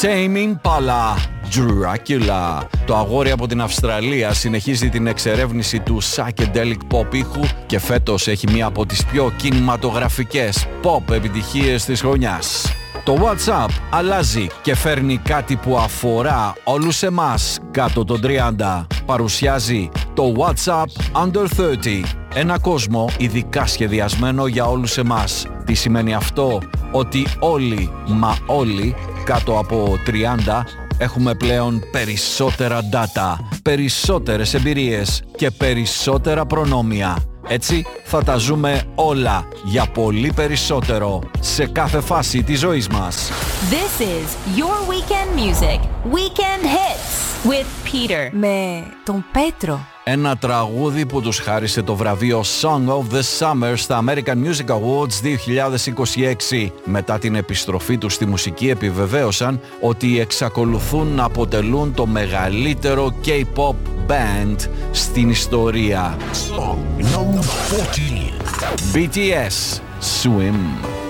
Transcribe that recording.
Tame Impala, Dracula. Το αγόρι από την Αυστραλία συνεχίζει την εξερεύνηση του psychedelic pop ήχου και φέτος έχει μία από τις πιο κινηματογραφικές pop επιτυχίες της χρονιάς. Το WhatsApp αλλάζει και φέρνει κάτι που αφορά όλους εμάς κάτω των 30. Παρουσιάζει το WhatsApp Under 30. Ένα κόσμο ειδικά σχεδιασμένο για όλους εμάς. Τι σημαίνει αυτό? Ότι όλοι, μα όλοι, κάτω από 30 έχουμε πλέον περισσότερα data, περισσότερες εμπειρίες και περισσότερα προνόμια. Έτσι θα τα ζούμε όλα για πολύ περισσότερο σε κάθε φάση της ζωής μας. This is your weekend music. Weekend hits with Peter. Με τον Πέτρο. Ένα τραγούδι που τους χάρισε το βραβείο Song of the Summer στα American Music Awards 2026. Μετά την επιστροφή τους στη μουσική επιβεβαίωσαν ότι εξακολουθούν να αποτελούν το μεγαλύτερο K-pop band στην ιστορία. BTS, Swim.